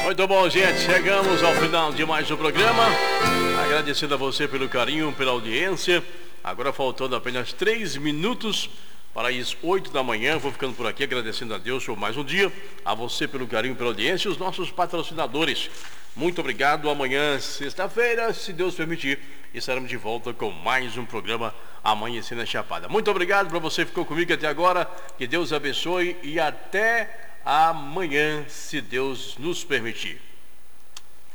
Muito bom, gente. Chegamos ao final de mais um programa. Agradecendo a você pelo carinho, pela audiência. Agora faltando apenas 3 minutos para as 8 da manhã. Vou ficando por aqui agradecendo a Deus por mais um dia. A você pelo carinho, pela audiência e os nossos patrocinadores. Muito obrigado. Amanhã, sexta-feira, se Deus permitir, estaremos de volta com mais um programa Amanhecendo a Chapada. Muito obrigado para você que ficou comigo até agora. Que Deus abençoe e até amanhã, se Deus nos permitir.